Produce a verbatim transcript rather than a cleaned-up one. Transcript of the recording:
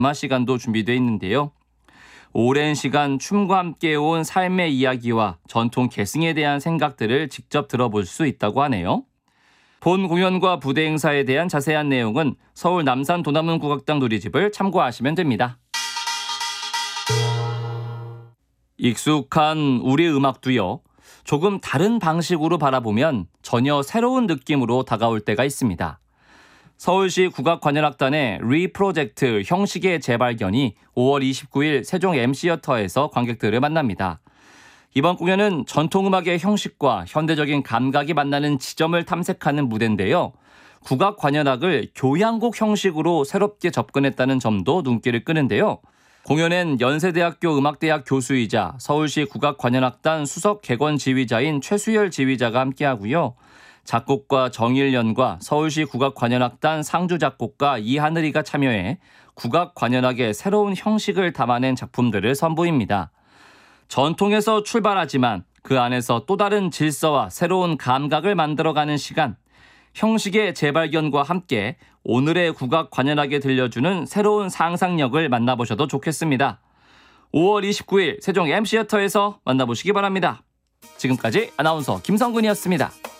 드라마 시간도 준비되어 있는데요. 오랜 시간 춤과 함께 온 삶의 이야기와 전통 계승에 대한 생각들을 직접 들어볼 수 있다고 하네요. 본 공연과 부대 행사에 대한 자세한 내용은 서울 남산 도남문 국악당 누리집을 참고하시면 됩니다. 익숙한 우리 음악도요, 조금 다른 방식으로 바라보면 전혀 새로운 느낌으로 다가올 때가 있습니다. 서울시 국악관현악단의 리프로젝트 형식의 재발견이 오월 이십구일 세종 엠시어터에서 관객들을 만납니다. 이번 공연은 전통음악의 형식과 현대적인 감각이 만나는 지점을 탐색하는 무대인데요. 국악관현악을 교향곡 형식으로 새롭게 접근했다는 점도 눈길을 끄는데요. 공연엔 연세대학교 음악대학 교수이자 서울시 국악관현악단 수석 객원 지휘자인 최수열 지휘자가 함께하고요. 작곡가 정일련과 서울시 국악관현악단 상주 작곡가 이하늘이가 참여해 국악관현악의 새로운 형식을 담아낸 작품들을 선보입니다. 전통에서 출발하지만 그 안에서 또 다른 질서와 새로운 감각을 만들어가는 시간, 형식의 재발견과 함께 오늘의 국악관현악에 들려주는 새로운 상상력을 만나보셔도 좋겠습니다. 오월 이십구일 세종 엠시어터에서 만나보시기 바랍니다. 지금까지 아나운서 김성근이었습니다.